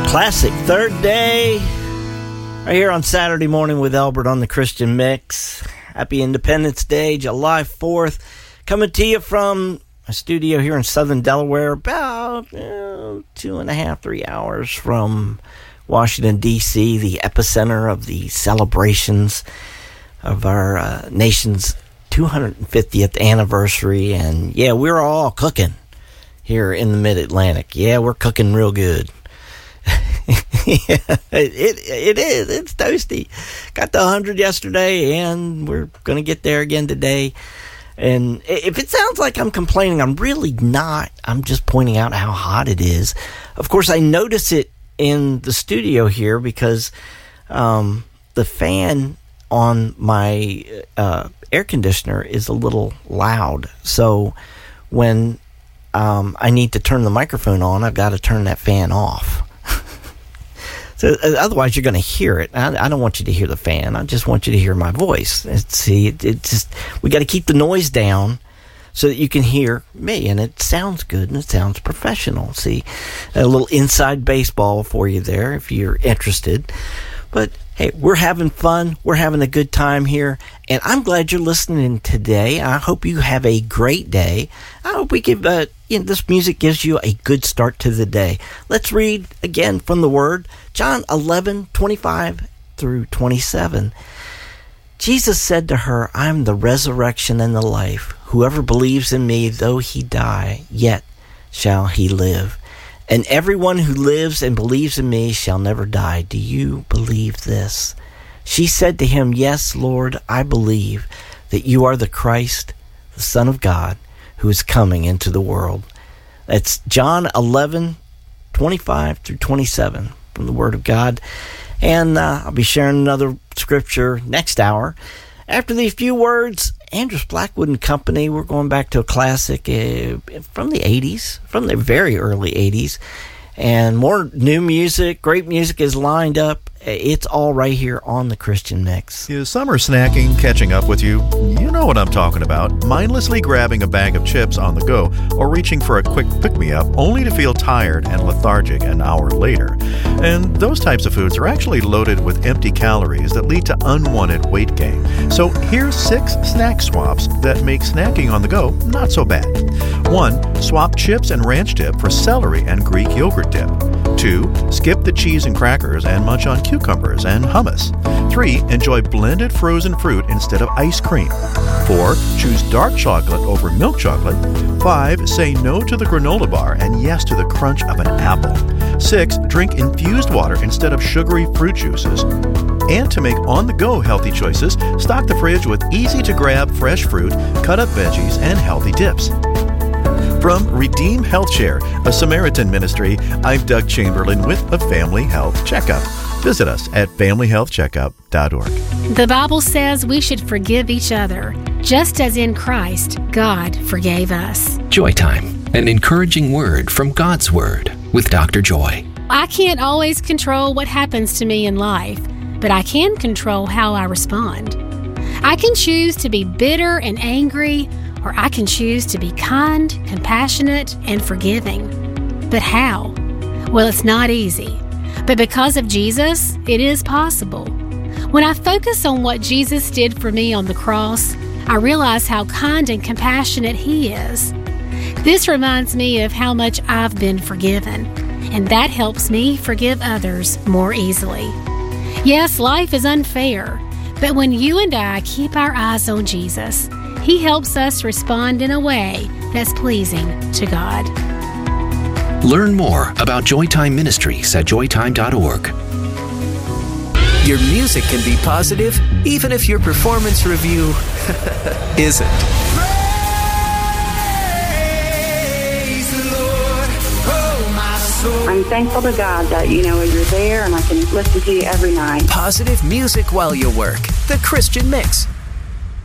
Classic third day right here on Saturday morning with Albert on the Christian Mix. Happy Independence Day, July 4th. Coming to you from a studio here in southern Delaware, about 2.5, 3 hours from Washington, D.C., the epicenter of the celebrations of our nation's 250th anniversary. And yeah, we're all cooking here in the Mid-Atlantic. Yeah, we're cooking real good. Yeah, it is. It's toasty. Got the 100 yesterday, and we're going to get there again today. And if it sounds like I'm complaining, I'm really not. I'm just pointing out how hot it is. Of course, I notice it in the studio here because the fan on my air conditioner is a little loud. So when I need to turn the microphone on, I've got to turn that fan off. So otherwise, you're going to hear it. I don't want you to hear the fan. I just want you to hear my voice. See, it just we got to keep the noise down so that you can hear me, and it sounds good and it sounds professional. See, a little inside baseball for you there if you're interested. But hey, we're having fun. We're having a good time here, and I'm glad you're listening today. I hope you have a great day. I hope we give this music gives you a good start to the day. Let's read again from the Word, John 11:25 through 27. Jesus said to her, "I am the resurrection and the life. Whoever believes in me, though he die, yet shall he live. And everyone who lives and believes in me shall never die. Do you believe this?" She said to him, "Yes, Lord, I believe that you are the Christ, the Son of God, who is coming into the world." That's John 11:25 through 27 from the Word of God. And I'll be sharing another scripture next hour. After these few words, Andrus Blackwood and Company, we're going back to a classic from the 80s, from the very early 80s. And more new music, great music is lined up. It's all right here on the Christian Mix. Is summer snacking catching up with you? You know what I'm talking about. Mindlessly grabbing a bag of chips on the go or reaching for a quick pick-me-up only to feel tired and lethargic an hour later. And those types of foods are actually loaded with empty calories that lead to unwanted weight gain. So here's 6 snack swaps that make snacking on the go not so bad. 1. Swap chips and ranch dip for celery and Greek yogurt dip. 2. Skip the cheese and crackers and munch on cucumbers and hummus. 3. Enjoy blended frozen fruit instead of ice cream. 4. Choose dark chocolate over milk chocolate. 5. Say no to the granola bar and yes to the crunch of an apple. 6. Drink infused water instead of sugary fruit juices. And to make on-the-go healthy choices, stock the fridge with easy-to-grab fresh fruit, cut-up veggies, and healthy dips. From Redeem Health Share, a Samaritan ministry, I'm Doug Chamberlain with a Family Health Checkup. Visit us at familyhealthcheckup.org. The Bible says we should forgive each other, just as in Christ, God forgave us. Joy Time, an encouraging word from God's Word with Dr. Joy. I can't always control what happens to me in life, but I can control how I respond. I can choose to be bitter and angry, or I can choose to be kind, compassionate, and forgiving. But how? Well, it's not easy. But because of Jesus, it is possible. When I focus on what Jesus did for me on the cross, I realize how kind and compassionate He is. This reminds me of how much I've been forgiven, and that helps me forgive others more easily. Yes, life is unfair, but when you and I keep our eyes on Jesus, He helps us respond in a way that's pleasing to God. Learn more about Joytime Ministries at joytime.org. Your music can be positive, even if your performance review isn't. Praise the Lord, oh my soul. I'm thankful to God that, you're there and I can listen to you every night. Positive music while you work. The Christian Mix